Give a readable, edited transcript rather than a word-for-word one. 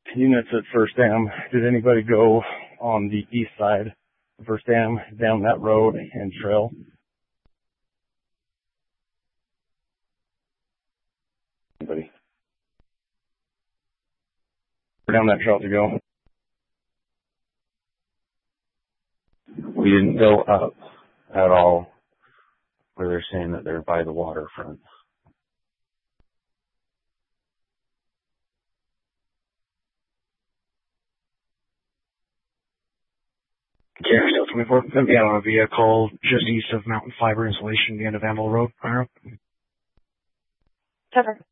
units at First Dam, did anybody go on the east side of First Dam, down that road and trail? Anybody? Down that trail to go? We didn't go up at all where they're saying that they're by the waterfront. Still 24. Gonna be out on a vehicle just east of Mountain Fiber Insulation, the end of Anvil Road. Cover.